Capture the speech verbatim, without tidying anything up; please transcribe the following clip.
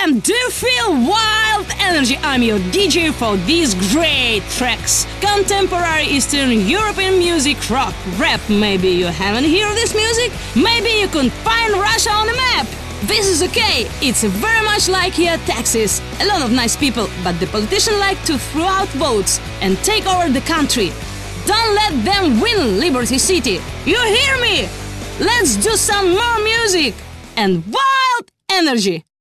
and do you feel wild energy? I'm your D J for these great tracks. Contemporary Eastern European music, rock, rap. Maybe you haven't heard this music? Maybe you couldn't find Russia on the map. This is okay, it's very much like here Texas. A lot of nice people, but the politicians like to throw out votes and take over the country. Don't let them win Liberty City. You hear me? Let's do some more music and wild energy.